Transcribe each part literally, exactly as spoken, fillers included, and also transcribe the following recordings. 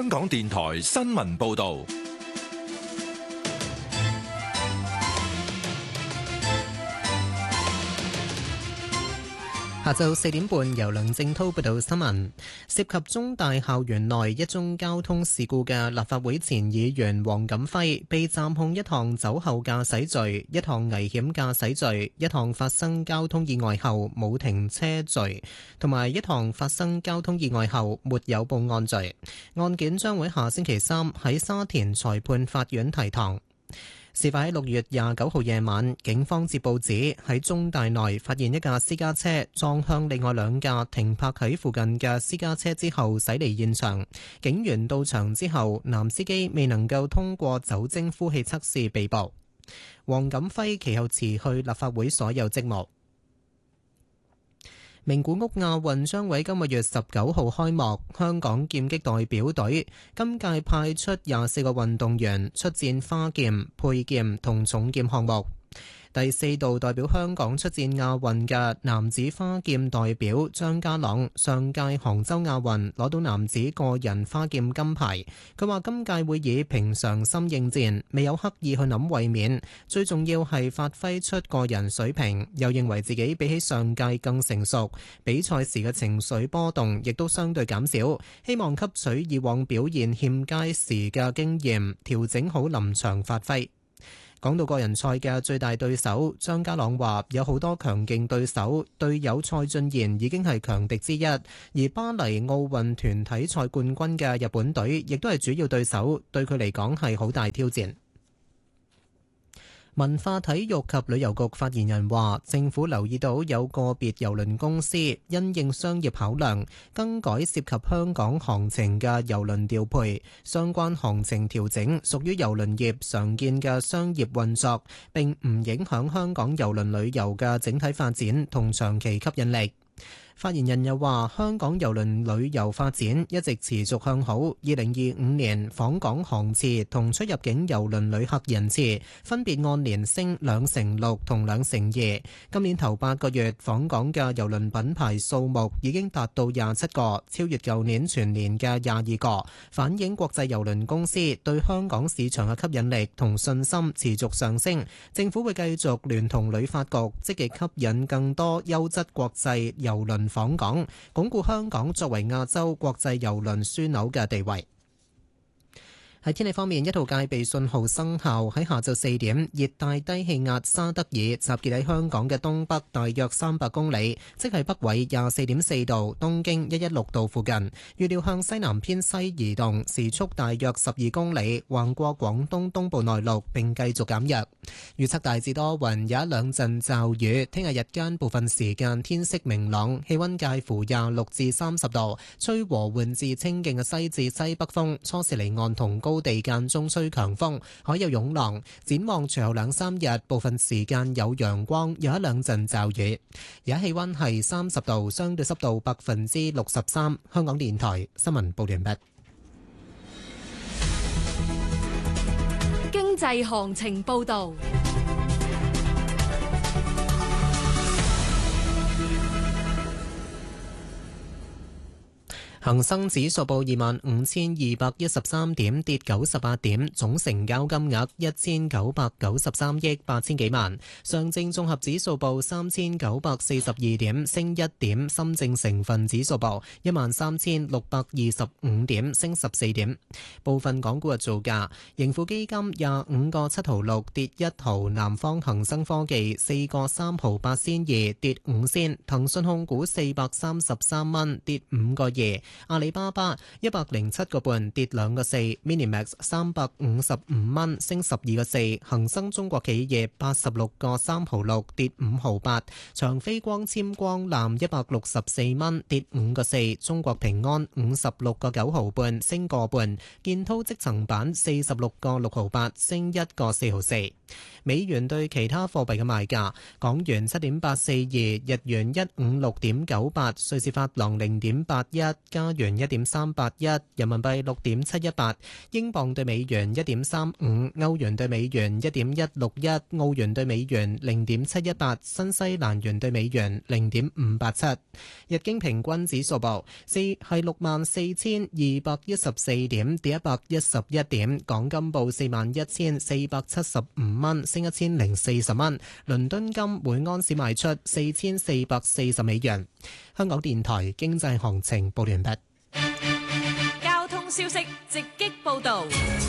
香港電台新聞報道。 下晝四點半，由梁正滔報道新聞。涉及中大校園內一宗交通事故嘅立法會前議員黃錦輝，被暫控一項酒後駕駛罪、一項危險駕駛罪、一項發生交通意外後冇停車罪，同埋一項發生交通意外後沒有報案罪。案件將會下星期三喺沙田裁判法院提堂。事發喺六月廿九號夜晚，警方接報指喺中大內發現一架私家車撞向另外兩架停泊喺附近嘅私家車之後駛離現場。警員到場之後，男司機未能夠通過酒精呼氣測試被捕。黃錦輝其後辭去立法會所有職務。名古屋亞運將喺今個月十九號開幕，香港劍擊代表隊今屆派出廿四個運動員出戰花劍、佩劍同重劍項目。第四度代表香港出戰亞運嘅男子花劍代表張家朗，上屆杭州亞運攞到男子個人花劍金牌。佢話今屆會以平常心應戰，未有刻意去諗衛冕，最重要係發揮出個人水平。又認為自己比起上屆更成熟，比賽時嘅情緒波動亦都相對減少，希望吸取以往表現欠佳時嘅經驗，調整好臨場發揮。講到個人賽嘅最大對手，張家朗話有好多強勁對手，隊友蔡俊賢已經係強敵之一，而巴黎奧運團體賽冠軍嘅日本隊亦都係主要對手，對佢嚟講係好大挑戰。文化體育及旅遊局發言人話，政府留意到有個別郵輪公司因應商業考量，更改涉及香港航程嘅郵輪調配，相關航程調整屬於郵輪業常見嘅商業運作，並唔影響香港郵輪旅遊嘅整體發展同長期吸引力。發言人又話，香港郵輪旅遊發展一直持續向好，二零二五年訪港航次同出入境郵輪旅客人次分別按年升兩成六同兩成二。今年頭八個月訪港嘅郵輪品牌數目已經達到廿七個，超越舊年全年嘅廿二個，反映國際郵輪公司對香港市場嘅吸引力同信心持續上升。政府會繼續聯同旅發局積極吸引更多優質國際郵輪訪港，鞏固香港作為亞洲國際郵輪樞紐嘅地位。喺天氣方面，一號戒備信號生效。喺下晝四點，熱帶低氣壓沙德爾集結喺香港嘅東北大約三百公里，即係北緯廿四點四度、東經一一六度附近。預料向西南偏西移動，時速大約十二公里，橫過廣東東部內陸並繼續減弱。預測大致多雲，有一兩陣驟雨。聽日日間部分時間天色明朗，氣溫介乎廿六至三十度，吹和緩至清勁嘅西至西北風，初時離岸同高地間中吹強風，海有湧浪。展望隨後兩三日，部分時間有陽光，有一兩陣驟雨。而家氣溫係三十度，相對濕度百分之六十三。香港電台新聞報完畢。 經濟行情報道。 恒生指數報二萬五千二百一十三點，跌九十八點，總成交金額一千九百九十三億八千幾萬。上證綜合指數報三千九百四十二點，升一點。深證成分指數報一萬三千六百二十五點，升十四點。部分港股嘅造價：盈富基金廿五個七毫六，跌一毫；南方恒生科技四個三毫八仙二，跌五仙；騰訊控股四百三十三蚊，跌五個二。阿里巴巴一百零七個半，跌兩個四。Minimax 三百五十五蚊，升十二個四。恒生中國企業八十六個三毫六，跌五毫八。長飛光纖光纜一百六十四蚊，跌五個四。中國平安五十六個九毫半，升個半。建滔積層板四十六個六毫八，升一個四毫四。 美元對其他貨幣嘅賣價：港元七點八四二，日元一五六點九八，瑞士法郎零點八一，加元一點三八一，人民幣六點七一八，英鎊對美元一點三五，歐元對美元一點一六一，澳元對美元零點七一八，新西蘭元對美元零點五八七。日經平均指數報四係六萬四千二百一十四點，跌一百一十一點。港金報四萬一千四百七十五蚊，升一千零四十蚊。倫敦金每安士賣出四千四百四十美元。香港電台經濟行情報完畢。 交通消息直擊報道。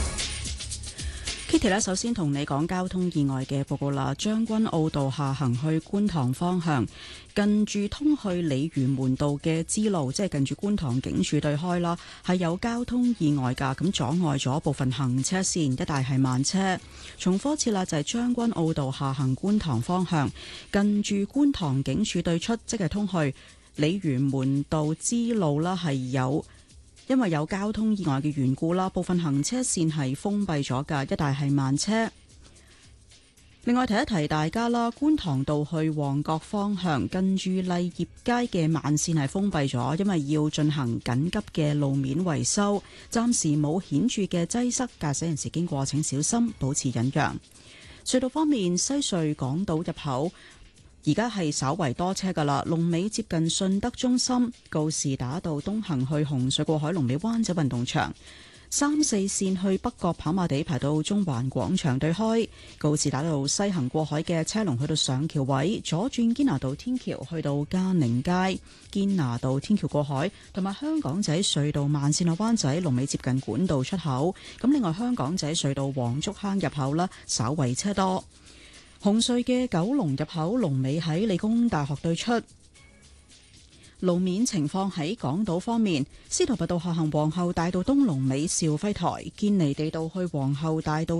Kitty 咧，首先同你講交通意外嘅報告啦。將軍澳道下行去觀塘方向，近住通去鯉魚門道嘅支路，即係近住觀塘警署對開啦，係有交通意外㗎，咁阻礙咗部分行車線，一帶係慢車。重複一次啦，就係將軍澳道下行觀塘方向，近住觀塘警署對出，即係通去鯉魚門道支路啦，係有。因為有交通意外嘅緣故啦，部分行車線係封閉咗㗎，一帶係慢車。另外提一提大家啦，觀塘道去旺角方向近住麗業街嘅慢線係封閉咗，因為要進行緊急嘅路面維修，暫時冇顯著嘅擠塞，駕駛人士經過請小心，保持忍讓。隧道方面，西隧港島入口而家係稍為多車噶啦，龍尾接近順德中心，告士打道東行去紅隧過海，龍尾灣仔運動場，三四線去北角跑馬地排到中環廣場對開，告士打道西行過海嘅車龍去到上橋位，左轉堅拿道天橋去到嘉寧街，堅拿道天橋過海，同埋香港仔隧道慢線落灣仔龍尾接近管道出口。咁另外香港仔隧道黃竹坑入口啦，稍為車多。紅隧嘅九龍入口龍尾喺理工大學對出。路面情況喺港島方面，司徒拔道下行皇后大道東龍尾兆輝台，堅尼地道去皇后大道